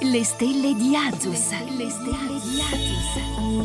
Le stelle di Azus. Le stelle di Azus.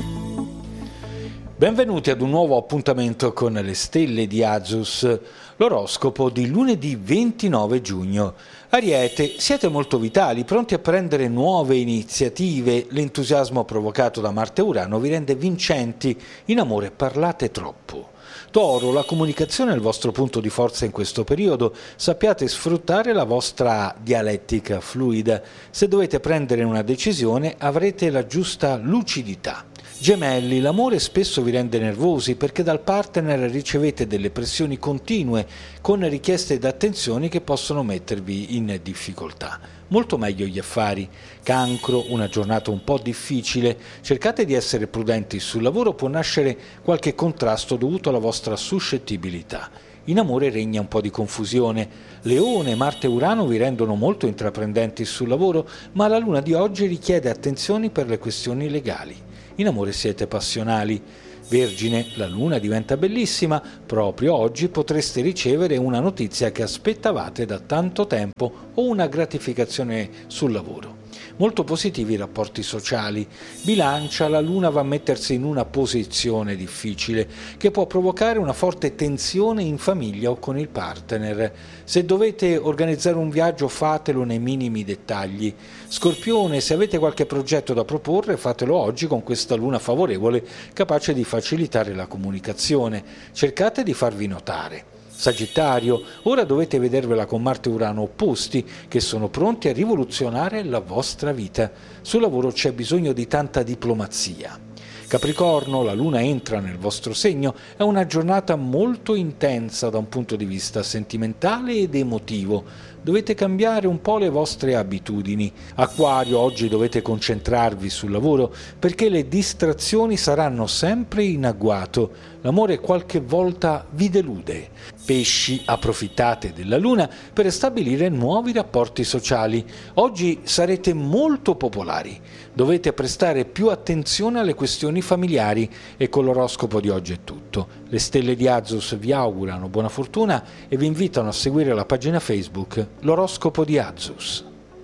Benvenuti ad un nuovo appuntamento con le stelle di Azus, l'oroscopo di lunedì 29 giugno. Ariete, siete molto vitali, pronti a prendere nuove iniziative. L'entusiasmo provocato da Marte e Urano vi rende vincenti. In amore parlate troppo. Toro, la comunicazione è il vostro punto di forza in questo periodo. Sappiate sfruttare la vostra dialettica fluida. Se dovete prendere una decisione avrete la giusta lucidità. Gemelli, l'amore spesso vi rende nervosi perché dal partner ricevete delle pressioni continue con richieste ed attenzioni che possono mettervi in difficoltà. Molto meglio gli affari. Cancro, una giornata un po' difficile. Cercate di essere prudenti sul lavoro, può nascere qualche contrasto dovuto alla vostra suscettibilità. In amore regna un po' di confusione. Leone, Marte e Urano vi rendono molto intraprendenti sul lavoro, ma la luna di oggi richiede attenzioni per le questioni legali. In amore siete passionali. Vergine, la luna diventa bellissima, proprio oggi potreste ricevere una notizia che aspettavate da tanto tempo o una gratificazione sul lavoro. Molto positivi i rapporti sociali. Bilancia, la luna va a mettersi in una posizione difficile che può provocare una forte tensione in famiglia o con il partner. Se dovete organizzare un viaggio fatelo nei minimi dettagli. Scorpione, se avete qualche progetto da proporre fatelo oggi con questa luna favorevole capace di facilitare la comunicazione. Cercate di farvi notare. Sagittario, ora dovete vedervela con Marte e Urano opposti che sono pronti a rivoluzionare la vostra vita. Sul lavoro c'è bisogno di tanta diplomazia. Capricorno, la luna entra nel vostro segno, è una giornata molto intensa da un punto di vista sentimentale ed emotivo. Dovete cambiare un po' le vostre abitudini. Acquario, oggi dovete concentrarvi sul lavoro perché le distrazioni saranno sempre in agguato. L'amore qualche volta vi delude. Pesci, approfittate della luna per stabilire nuovi rapporti sociali. Oggi sarete molto popolari. Dovete prestare più attenzione alle questioni familiari e con l'oroscopo di oggi è tutto. Le stelle di Azus vi augurano buona fortuna e vi invitano a seguire la pagina Facebook L'oroscopo di Azus.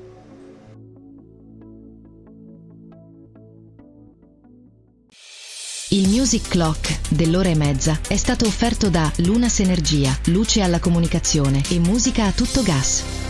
Il Music Clock dell'ora e mezza è stato offerto da Lunas Energia, luce alla comunicazione e musica a tutto gas.